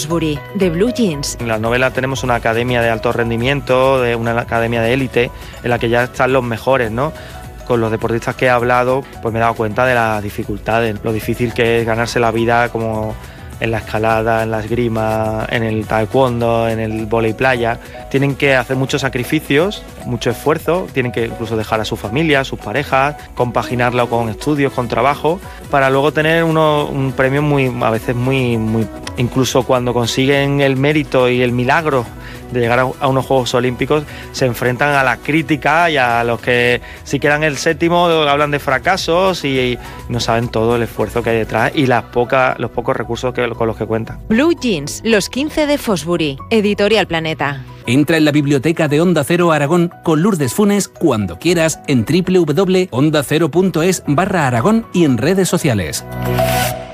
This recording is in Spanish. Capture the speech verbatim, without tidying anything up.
Fosbury, de Blue Jeans. En la novela tenemos una academia de alto rendimiento, de una academia de élite, en la que ya están los mejores, ¿no? Con los deportistas que he hablado, pues me he dado cuenta de las dificultades, lo difícil que es ganarse la vida como en la escalada, en la esgrima, en el taekwondo, en el vóley playa. Tienen que hacer muchos sacrificios, mucho esfuerzo, tienen que incluso dejar a su familia, a sus parejas, compaginarlo con estudios, con trabajo, para luego tener uno, un premio muy, a veces muy, muy, incluso cuando consiguen el mérito y el milagro de llegar a, a unos Juegos Olímpicos, se enfrentan a la crítica y a los que si quedan el séptimo hablan de fracasos y, y no saben todo el esfuerzo que hay detrás y las pocas, los pocos recursos que, con los que cuentan. Blue Jeans, los quince de Fosbury, Editorial Planeta. Entra en la biblioteca de Onda Cero Aragón con Lourdes Funes cuando quieras en doble u doble u doble u punto onda cero punto es barra Aragón y en redes sociales.